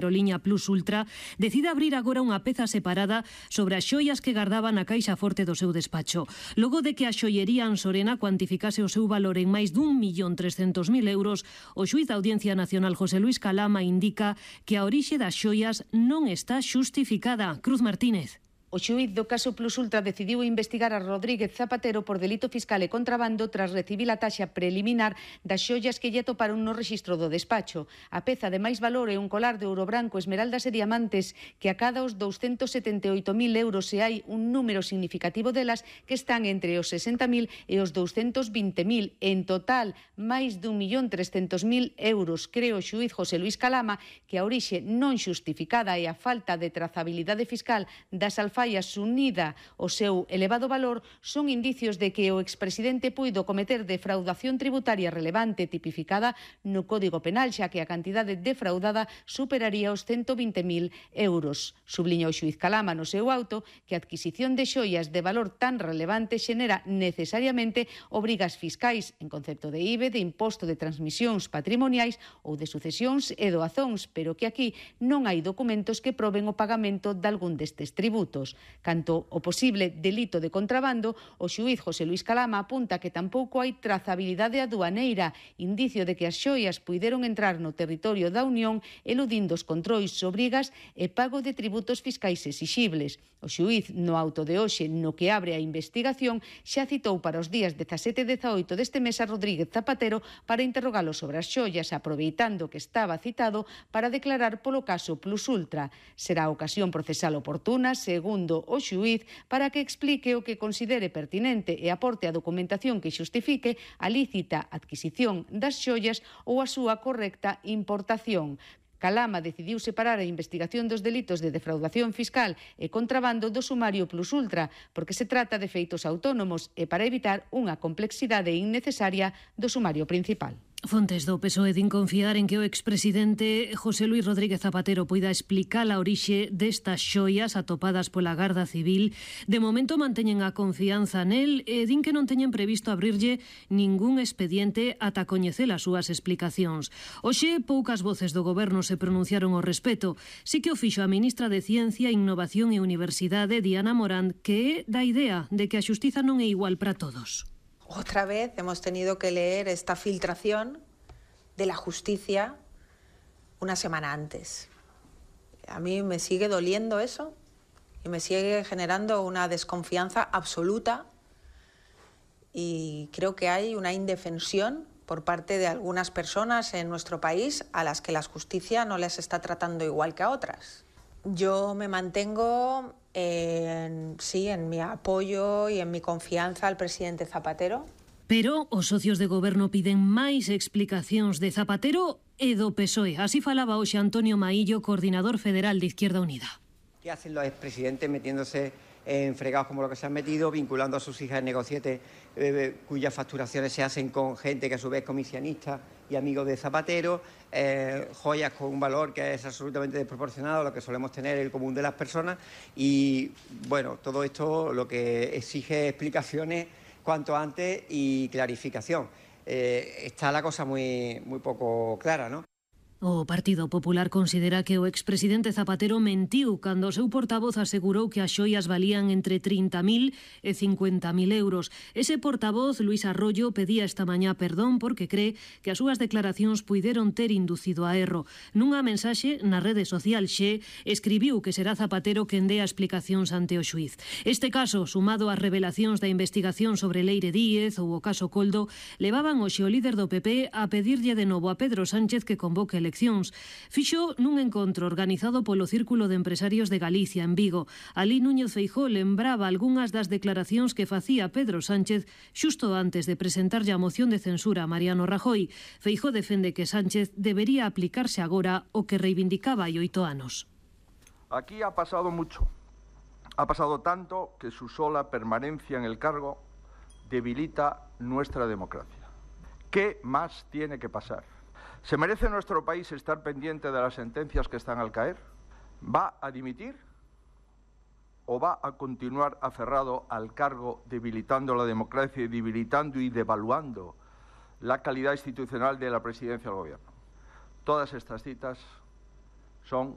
aeroliña Plus Ultra decide abrir agora unha peza separada sobre as xoias que gardaba na caixa forte do seu despacho. Logo de que a xoiería Ansorena cuantificase o seu valor en máis d'1.300.000 euros, o xuíz da Audiencia Nacional José Luis Calama indica que a orixe das xoias non está xustificada. Cruz Martínez. O xuíz do caso Plus Ultra decidiu investigar a Rodríguez Zapatero por delito fiscal e contrabando tras recibir a taxa preliminar das xoias que lle toparon no rexistro do despacho. A peza de máis valor é un colar de ouro branco, esmeraldas e diamantes que acada os 278.000 euros e hai un número significativo delas que están entre os 60.000 e os 220.000. En total, máis de 1.300.000 euros. Creo o xuíz José Luis Calama que a orixe non xustificada e a falta de trazabilidade fiscal das alfallas unida ao seu elevado valor son indicios de que o expresidente puido cometer defraudación tributaria relevante tipificada no Código Penal, xa que a cantidade defraudada superaría os 120.000 euros. Subliña o xuíz Calama no seu auto que a adquisición de xoias de valor tan relevante xenera necesariamente obrigas fiscais en concepto de IBE, de imposto de transmisións patrimoniais ou de sucesións e doazóns, pero que aquí non hai documentos que proben o pagamento de algún destes tributos. Canto ao posible delito de contrabando, o xuíz José Luis Calama apunta que tampouco hai trazabilidade aduaneira, indicio de que as xoias puideron entrar no territorio da Unión eludindo os controis, obrigas e pago de tributos fiscais exixibles. O xuíz, no auto de hoxe, no que abre a investigación, xa citou para os días 17 e 18 deste mes a Rodríguez Zapatero para interrogalo sobre as xoias, aproveitando que estaba citado para declarar polo caso Plus Ultra. Será a ocasión procesal oportuna, segundo o xuíz, para que explique o que considere pertinente e aporte a documentación que xustifique a lícita adquisición das xoias ou a súa correcta importación. Calama decidiu separar a investigación dos delitos de defraudación fiscal e contrabando do sumario Plus Ultra, porque se trata de feitos autónomos e para evitar unha complexidade innecesaria do sumario principal. Fontes do PSOE din confiar en que o expresidente José Luis Rodríguez Zapatero poida explicar a orixe destas xoias atopadas pola Garda Civil. De momento manteñen a confianza nel e din que non teñen previsto abrirlle ningún expediente ata coñecer as súas explicacións. Hoxe poucas voces do goberno se pronunciaron ao respecto. Si que o fixo a ministra de Ciencia, Innovación e Universidade, Diana Morán, que é da idea de que a xustiza non é igual para todos. Otra vez hemos tenido que leer esta filtración de la justicia una semana antes. A mí me sigue doliendo eso y me sigue generando una desconfianza absoluta y creo que hay una indefensión por parte de algunas personas en nuestro país a las que la justicia no les está tratando igual que a otras. Yo me mantengo en mi apoyo y en mi confianza al presidente Zapatero. Pero os socios de goberno piden máis explicacións de Zapatero e do PSOE. Así falaba hoxe Antonio Maillo, coordinador federal de Izquierda Unida. ¿Qué hacen los expresidentes metiéndose en fregados como lo que se han metido, vinculando a sus hijas en negocietes cuyas facturaciones se hacen con gente que a su vez es comisionista y amigos de Zapatero, joyas con un valor que es absolutamente desproporcionado a lo que solemos tener el común de las personas? Y bueno, todo esto lo que exige explicaciones cuanto antes y clarificación. Está la cosa muy poco clara, ¿no? O Partido Popular considera que o expresidente Zapatero mentiu cando o seu portavoz asegurou que as xoias valían entre 30.000 e 50.000 euros. Ese portavoz, Luis Arroyo, pedía esta mañá perdón porque cree que as súas declaracións puideron ter inducido a erro. Nunha mensaxe na rede social Xe escribiu que será Zapatero quen dea explicacións ante o xuíz. Este caso, sumado ás revelacións da investigación sobre Leire Díez ou o caso Coldo, levaban hoxe o líder do PP a pedirlle de novo a Pedro Sánchez que convoque eleccións. Fixo nun encontro organizado polo Círculo de Empresarios de Galicia en Vigo. Alí Núñez Feijóo lembraba algunhas das declaracións que facía Pedro Sánchez xusto antes de presentarlle a moción de censura a Mariano Rajoy. Feijóo defende que Sánchez debería aplicarse agora o que reivindicaba hai 8 anos. Aquí ha pasado mucho. Ha pasado tanto que su sola permanencia en el cargo debilita nuestra democracia. ¿Qué más tiene que pasar? ¿Se merece nuestro país estar pendiente de las sentencias que están al caer? ¿Va a dimitir? ¿O va a continuar aferrado al cargo, debilitando la democracia y debilitando y devaluando la calidad institucional de la presidencia del gobierno? Todas estas citas son